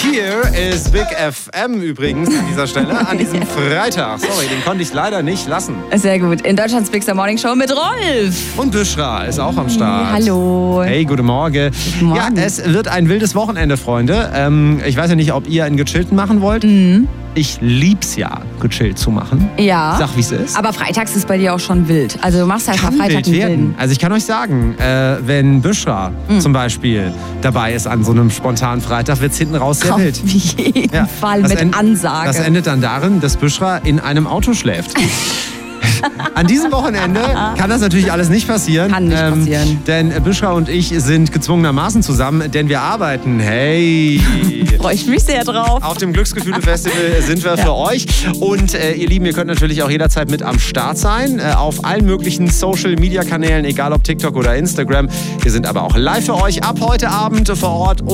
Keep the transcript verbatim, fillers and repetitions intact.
Hier ist Big F M übrigens an dieser Stelle, an diesem Freitag. Sorry, den konnte ich leider nicht lassen. Sehr gut. In Deutschlands Big Star Morning Show mit Rolf. Und Büschra ist auch am Start. Hallo. Hey, guten Morgen. Guten Morgen. Ja, es wird ein wildes Wochenende, Freunde. Ähm, ich weiß ja nicht, ob ihr einen gechillten machen wollt. Mhm. Ich lieb's ja, gechillt zu machen. Ja. Sag, wie es ist. Aber freitags ist bei dir auch schon wild. Also du machst halt Kann mal Freitag wild einen werden. wilden. Also ich kann euch sagen, äh, wenn Büschra Mhm. zum Beispiel dabei ist an so einem spontanen Freitag, wird's hinten raus sehr Auf wild. jeden Ja, Fall das mit end- Ansage. Das endet dann darin, dass Büschra in einem Auto schläft. An diesem Wochenende kann das natürlich alles nicht passieren. Kann nicht passieren. Denn Büschra und ich sind gezwungenermaßen zusammen, denn wir arbeiten. Hey! Freue ich mich sehr drauf. Auf dem Glücksgefühle-Festival sind wir für euch. Und äh, ihr Lieben, ihr könnt natürlich auch jederzeit mit am Start sein. Äh, auf allen möglichen Social-Media-Kanälen, egal ob TikTok oder Instagram. Wir sind aber auch live für euch ab heute Abend vor Ort.